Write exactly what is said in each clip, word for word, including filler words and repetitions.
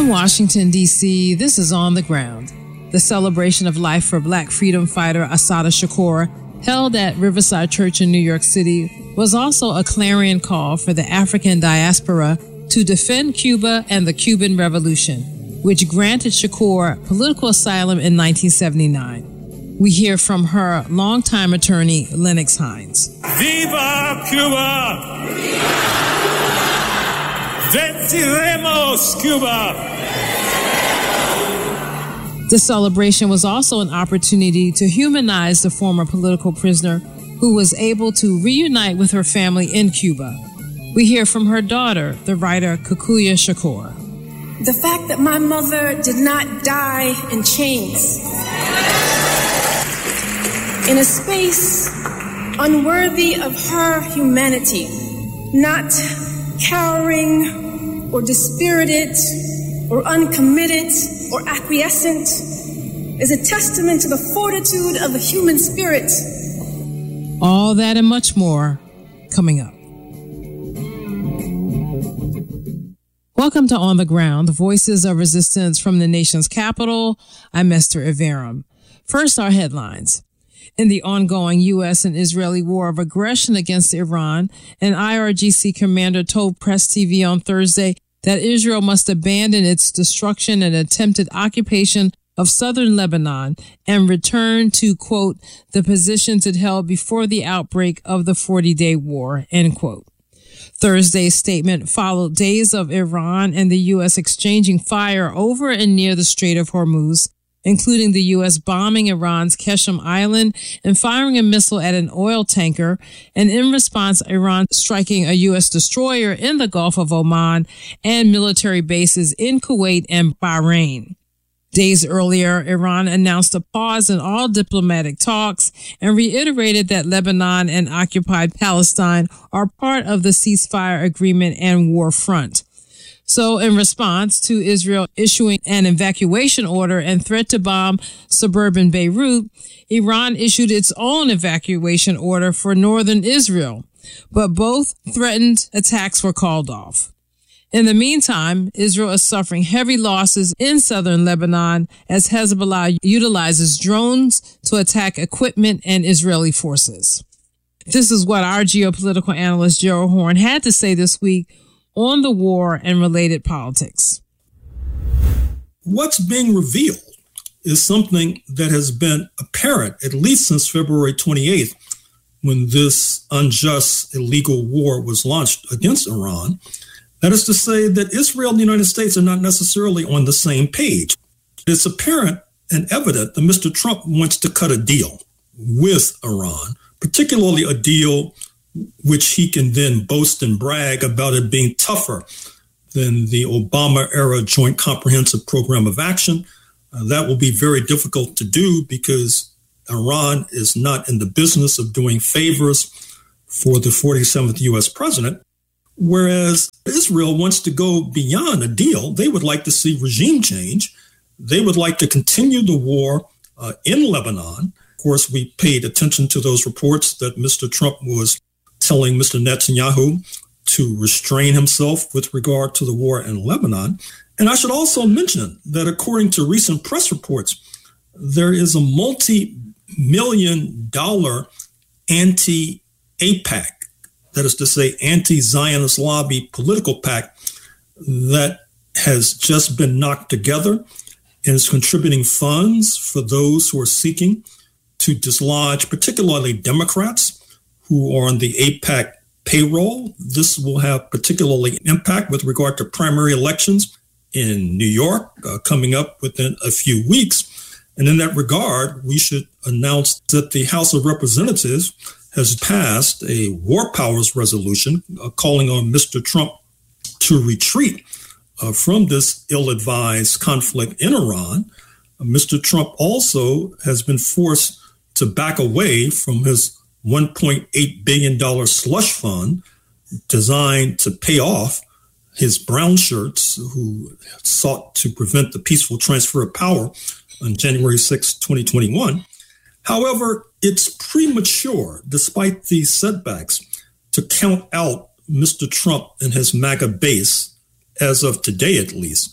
Washington, D C, this is On the Ground. The celebration of life for Black freedom fighter Assata Shakur, held at Riverside Church in New York City, was also a clarion call for the African diaspora to defend Cuba and the Cuban Revolution, which granted Shakur political asylum in nineteen seventy-nine. We hear from her longtime attorney, Lennox Hines. Viva Cuba! Venceremos Cuba! The celebration was also an opportunity to humanize the former political prisoner who was able to reunite with her family in Cuba. We hear from her daughter, the writer Kekuya Shakur. The fact that my mother did not die in chains, in a space unworthy of her humanity, not cowering or dispirited or uncommitted or acquiescent, is a testament to the fortitude of the human spirit. All that and much more coming up. Welcome to On the Ground, the voices of resistance from the nation's capital. I'm Esther Iverum. First, our headlines. In the ongoing U S and Israeli war of aggression against Iran, an I R G C commander told Press T V on Thursday that Israel must abandon its destruction and attempted occupation of southern Lebanon and return to, quote, the positions it held before the outbreak of the forty-day war, end quote. Thursday's statement followed days of Iran and the U S exchanging fire over and near the Strait of Hormuz, including the U S bombing Iran's Qeshm Island and firing a missile at an oil tanker, and in response, Iran striking a U S destroyer in the Gulf of Oman and military bases in Kuwait and Bahrain. Days earlier, Iran announced a pause in all diplomatic talks and reiterated that Lebanon and occupied Palestine are part of the ceasefire agreement and war front. So in response to Israel issuing an evacuation order and threat to bomb suburban Beirut, Iran issued its own evacuation order for northern Israel, but both threatened attacks were called off. In the meantime, Israel is suffering heavy losses in southern Lebanon as Hezbollah utilizes drones to attack equipment and Israeli forces. This is what our geopolitical analyst Gerald Horne had to say this week on the war and related politics. What's being revealed is something that has been apparent at least since February twenty-eighth, when this unjust, illegal war was launched against Iran. That is to say that Israel and the United States are not necessarily on the same page. It's apparent and evident that Mister Trump wants to cut a deal with Iran, particularly a deal which he can then boast and brag about it being tougher than the Obama-era Joint Comprehensive Program of Action. Uh, that will be very difficult to do because Iran is not in the business of doing favors for the forty-seventh U S president. Whereas Israel wants to go beyond a deal. They would like to see regime change. They would like to continue the war uh, in Lebanon. Of course, we paid attention to those reports that Mister Trump was telling Mister Netanyahu to restrain himself with regard to the war in Lebanon. And I should also mention that according to recent press reports, there is a multi-million dollar anti-AIPAC, that is to say, anti-Zionist lobby political PAC that has just been knocked together and is contributing funds for those who are seeking to dislodge particularly Democrats who are on the AIPAC payroll. This will have particularly impact with regard to primary elections in New York uh, coming up within a few weeks. And in that regard, we should announce that the House of Representatives has passed a war powers resolution uh, calling on Mister Trump to retreat uh, from this ill-advised conflict in Iran. Uh, Mister Trump also has been forced to back away from his one point eight billion dollars slush fund designed to pay off his brown shirts who sought to prevent the peaceful transfer of power on January sixth, twenty twenty-one. However, it's premature, despite these setbacks, to count out Mister Trump and his MAGA base, as of today at least,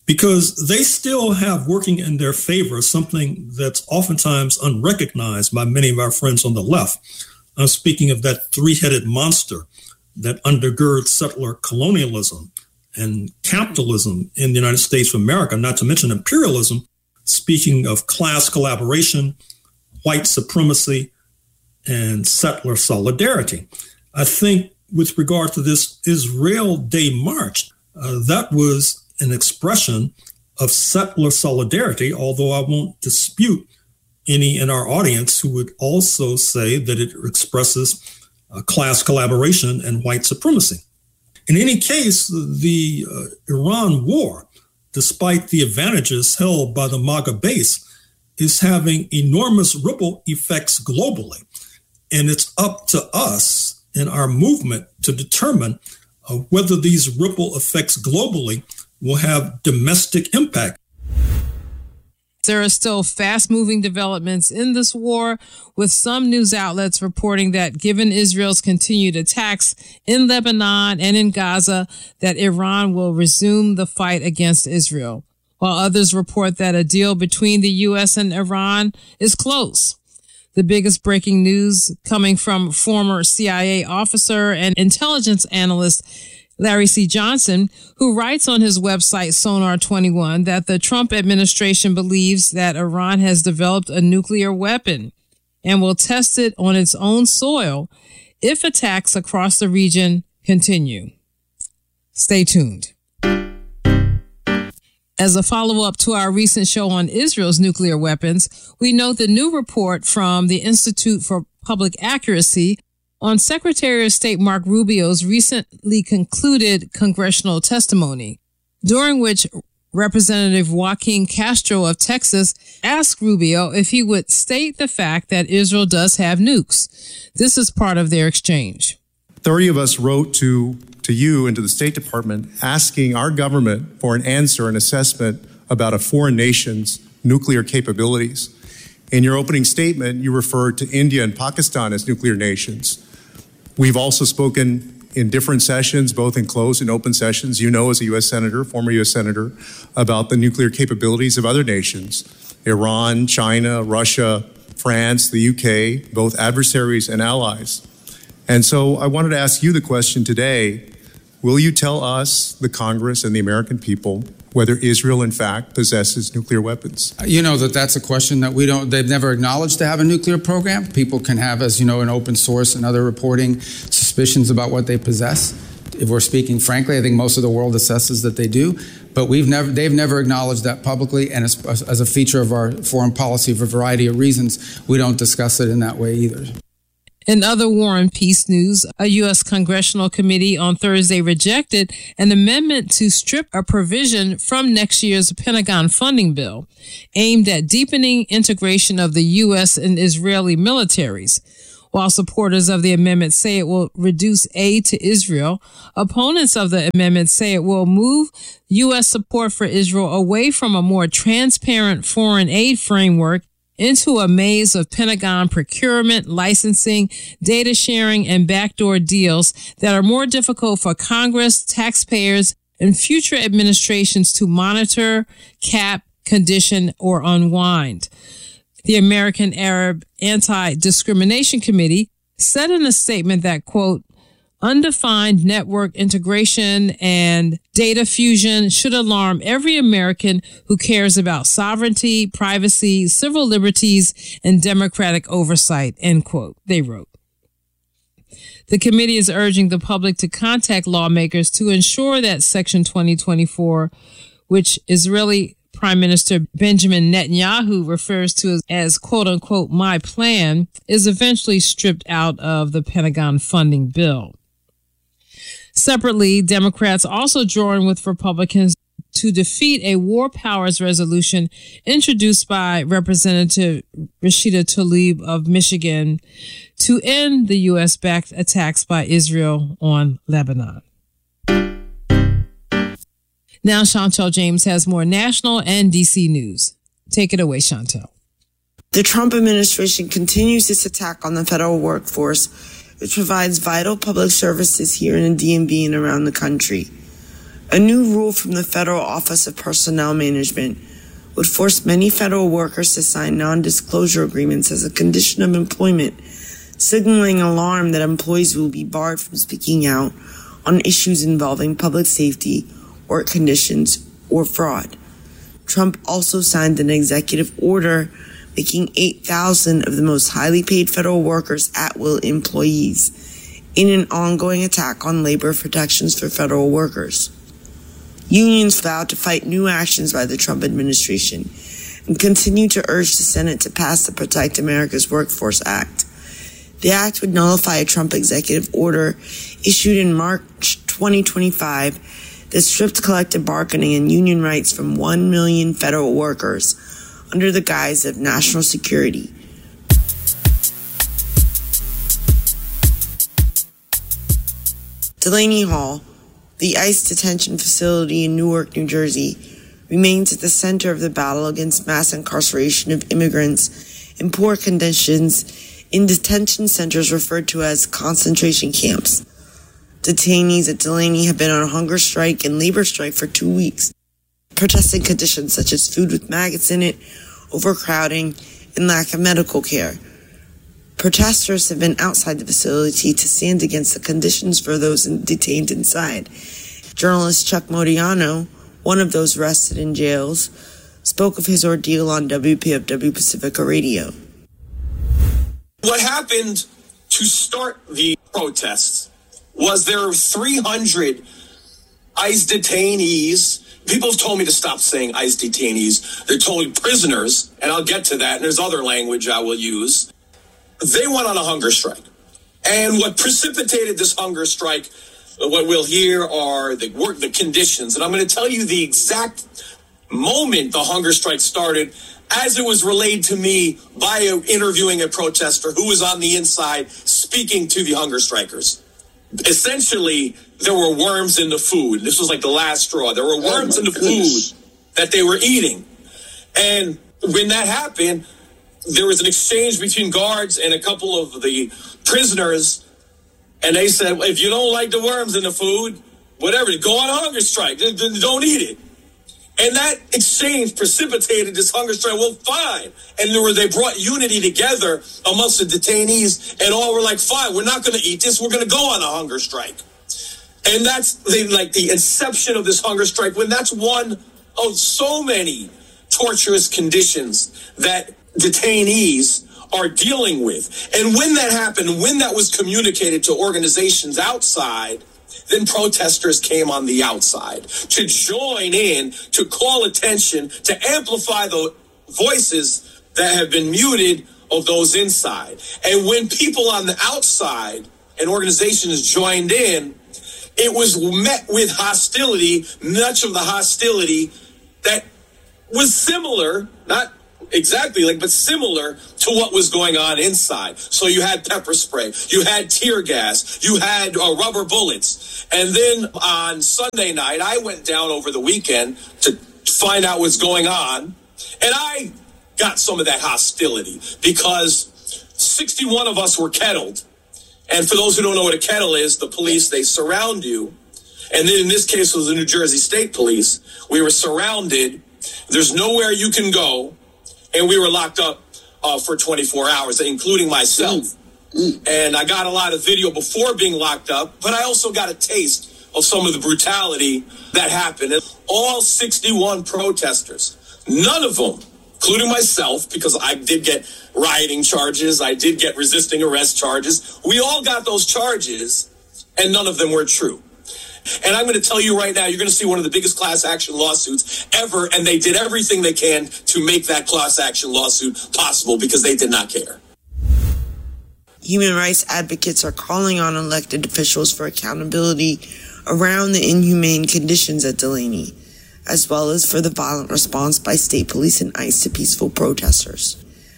because they still have working in their favor something that's oftentimes unrecognized by many of our friends on the left. I'm speaking of that three-headed monster that undergirds settler colonialism and capitalism in the United States of America, not to mention imperialism, speaking of class collaboration, white supremacy, and settler solidarity. I think with regard to this Israel Day March, uh, that was an expression of settler solidarity, although I won't dispute any in our audience who would also say that it expresses uh, class collaboration and white supremacy. In any case, the uh, Iran war, despite the advantages held by the MAGA base, is having enormous ripple effects globally. And it's up to us in our movement to determine uh, whether these ripple effects globally will have domestic impact. There are still fast-moving developments in this war, with some news outlets reporting that given Israel's continued attacks in Lebanon and in Gaza, that Iran will resume the fight against Israel, while others report that a deal between the U S and Iran is close. The biggest breaking news coming from former C I A officer and intelligence analyst Larry C. Johnson, who writes on his website Sonar twenty-one that the Trump administration believes that Iran has developed a nuclear weapon and will test it on its own soil if attacks across the region continue. Stay tuned. As a follow-up to our recent show on Israel's nuclear weapons, we note the new report from the Institute for Public Accuracy on Secretary of State Marco Rubio's recently concluded congressional testimony, during which Representative Joaquin Castro of Texas asked Rubio if he would state the fact that Israel does have nukes. This is part of their exchange. thirty of us wrote to, to you and to the State Department asking our government for an answer, an assessment about a foreign nation's nuclear capabilities. In your opening statement, you referred to India and Pakistan as nuclear nations. We've also spoken in different sessions, both in closed and open sessions, you know, as a U S Senator, former U S Senator, about the nuclear capabilities of other nations, Iran, China, Russia, France, the U K, both adversaries and allies. And so I wanted to ask you the question today, will you tell us, the Congress and the American people, whether Israel, in fact, possesses nuclear weapons? You know that that's a question that we don't, they've never acknowledged to have a nuclear program. People can have, as you know, an open source and other reporting suspicions about what they possess. If we're speaking frankly, I think most of the world assesses that they do, but we've never, they've never acknowledged that publicly, and as, as a feature of our foreign policy for a variety of reasons, we don't discuss it in that way either. In other war and peace news, a U S congressional committee on Thursday rejected an amendment to strip a provision from next year's Pentagon funding bill aimed at deepening integration of the U S and Israeli militaries. While supporters of the amendment say it will reduce aid to Israel, opponents of the amendment say it will move U S support for Israel away from a more transparent foreign aid framework into a maze of Pentagon procurement, licensing, data sharing, and backdoor deals that are more difficult for Congress, taxpayers, and future administrations to monitor, cap, condition, or unwind. The American Arab Anti-Discrimination Committee said in a statement that, quote, undefined network integration and data fusion should alarm every American who cares about sovereignty, privacy, civil liberties, and democratic oversight, end quote, they wrote. The committee is urging the public to contact lawmakers to ensure that Section twenty twenty-four, which Israeli Prime Minister Benjamin Netanyahu refers to as, as quote unquote, my plan, is eventually stripped out of the Pentagon funding bill. Separately, Democrats also joined with Republicans to defeat a war powers resolution introduced by Representative Rashida Tlaib of Michigan to end the U S-backed attacks by Israel on Lebanon. Now, Chantel James has more national and D C news. Take it away, Chantel. The Trump administration continues its attack on the federal workforce, which provides vital public services here in the D M V and around the country. A new rule from the Federal Office of Personnel Management would force many federal workers to sign non-disclosure agreements as a condition of employment, signaling alarm that employees will be barred from speaking out on issues involving public safety, work conditions, or fraud. Trump also signed an executive order making eight thousand of the most highly paid federal workers at-will employees in an ongoing attack on labor protections for federal workers. Unions vowed to fight new actions by the Trump administration and continue to urge the Senate to pass the Protect America's Workforce Act. The act would nullify a Trump executive order issued in March twenty twenty-five that stripped collective bargaining and union rights from one million federal workers under the guise of national security. Delaney Hall, the ICE detention facility in Newark, New Jersey, remains at the center of the battle against mass incarceration of immigrants in poor conditions in detention centers referred to as concentration camps. Detainees at Delaney have been on hunger strike and labor strike for two weeks, protesting conditions such as food with maggots in it, overcrowding, and lack of medical care. Protesters have been outside the facility to stand against the conditions for those detained inside. Journalist Chuck Modiano, one of those arrested in jails, spoke of his ordeal on W P F W Pacifica Radio. What happened to start the protests was there were three hundred ICE detainees. People have told me to stop saying ICE detainees. They're totally prisoners, and I'll get to that, and there's other language I will use. They went on a hunger strike. And what precipitated this hunger strike, what we'll hear are the work, the conditions. And I'm going to tell you the exact moment the hunger strike started as it was relayed to me by a, interviewing a protester who was on the inside speaking to the hunger strikers. Essentially, there were worms in the food. This was like the last straw. There were worms oh in the goodness. food that they were eating. And when that happened, there was an exchange between guards and a couple of the prisoners. And they said, if you don't like the worms in the food, whatever, go on a hunger strike. Don't eat it. And that exchange precipitated this hunger strike. Well, fine. And there were, they brought unity together amongst the detainees, and all were like, fine, we're not going to eat this. We're going to go on a hunger strike. And that's the, like the inception of this hunger strike, when that's one of so many torturous conditions that detainees are dealing with. And when that happened, when that was communicated to organizations outside, then protesters came on the outside to join in, to call attention, to amplify the voices that have been muted of those inside. And when people on the outside and organizations joined in, it was met with hostility, much of the hostility that was similar, not exactly like, but similar to what was going on inside. So you had pepper spray, you had tear gas, you had uh, rubber bullets. And then on Sunday night, I went down over the weekend to find out what's going on. And I got some of that hostility because sixty-one of us were kettled. And for those who don't know what a kettle is, the police, they surround you. And then in this case, it was the New Jersey State Police. We were surrounded. There's nowhere you can go. And we were locked up uh, for twenty-four hours, including myself. Mm. Mm. And I got a lot of video before being locked up, but I also got a taste of some of the brutality that happened. And all sixty-one protesters, none of them, including myself, because I did get rioting charges, I did get resisting arrest charges. We all got those charges, and none of them were true. And I'm going to tell you right now, you're going to see one of the biggest class action lawsuits ever, and they did everything they can to make that class action lawsuit possible because they did not care. Human rights advocates are calling on elected officials for accountability around the inhumane conditions at Delaney, as well as for the violent response by state police and ICE to peaceful protesters.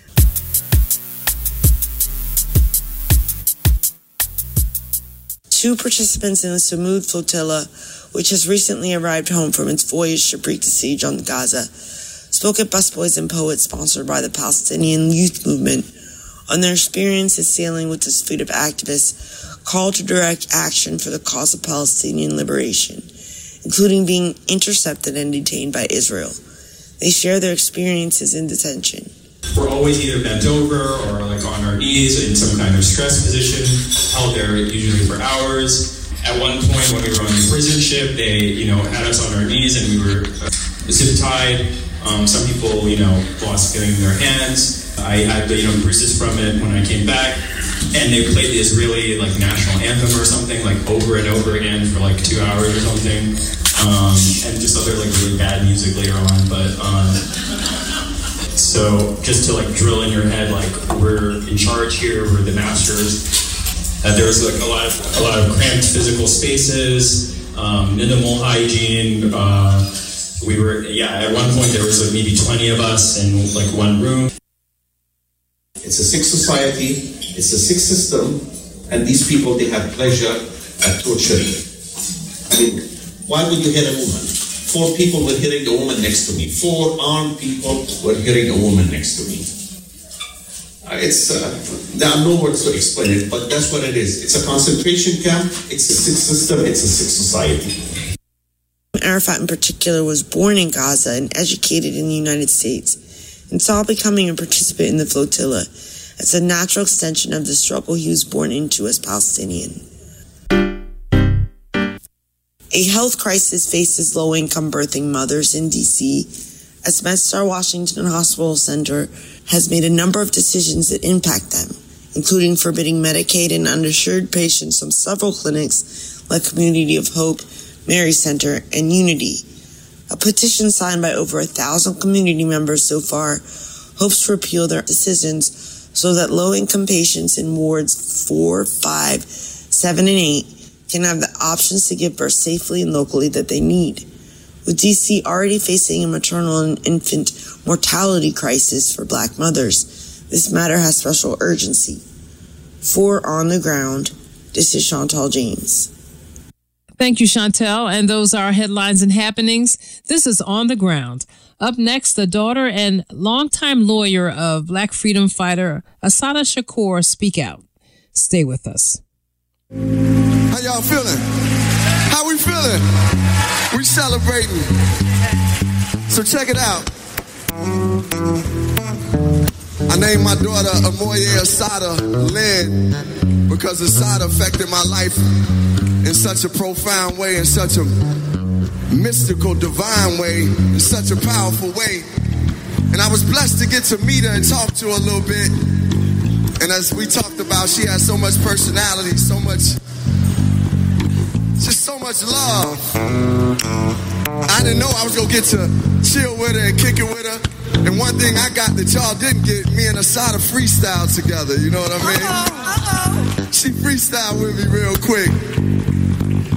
Two participants in the Samud flotilla, which has recently arrived home from its voyage to break the siege on Gaza, spoke at Busboys and Poets, sponsored by the Palestinian Youth Movement, on their experiences sailing with this fleet of activists called to direct action for the cause of Palestinian liberation including being intercepted and detained by Israel. They share their experiences in detention. We're always either bent over or like on our knees in some kind of stress position, held there usually for hours. At one point when we were on the prison ship, they, you know, had us on our knees and we were zip tied. Um, some people, you know, lost getting their hands. I had, you know, bruises from it when I came back. And they played the Israeli, like, national anthem or something, like, over and over again for, like, two hours or something. Um, and just other, like, really bad music later on. But, um, so just to, like, drill in your head, like, we're in charge here, we're the masters. Uh, there was, like, a lot of, a lot of cramped physical spaces, um, minimal hygiene. Uh, we were, yeah, at one point there was, like, maybe twenty of us in, like, one room. It's a sick society, it's a sick system, and these people, they have pleasure at torturing. I mean, why would you hit a woman? Four people were hitting the woman next to me. Four armed people were hitting a woman next to me. Uh, it's, uh, there are no words to explain it, but that's what it is. It's a concentration camp, it's a sick system, it's a sick society. Arafat in particular was born in Gaza and educated in the United States, and saw becoming a participant in the flotilla as a natural extension of the struggle he was born into as Palestinian. A health crisis faces low-income birthing mothers in D C as MedStar Washington Hospital Center has made a number of decisions that impact them, including forbidding Medicaid and underinsured patients from several clinics like Community of Hope, Mary Center, and Unity. A petition signed by over a thousand community members so far hopes to repeal their decisions so that low-income patients in wards four, five, seven, and eight can have the options to give birth safely and locally that they need. With D C already facing a maternal and infant mortality crisis for Black mothers, this matter has special urgency. For On the Ground, this is Chantal James. Thank you, Chantel. And those are headlines and happenings. This is On the Ground. Up next, the daughter and longtime lawyer of Black freedom fighter Assata Shakur speak out. Stay with us. How y'all feeling? How we feeling? We celebrating. So check it out. I named my daughter Amoye Assata Lynn because Assata affected my life in such a profound way, in such a mystical, divine way, in such a powerful way. And I was blessed to get to meet her and talk to her a little bit. And as we talked about, she has so much personality, so much, just so much love. I didn't know I was gonna get to chill with her and kick it with her. And one thing I got that y'all didn't get, me and Assata freestyle together, you know what I mean? Uh-oh, uh-oh. She freestyled with me real quick.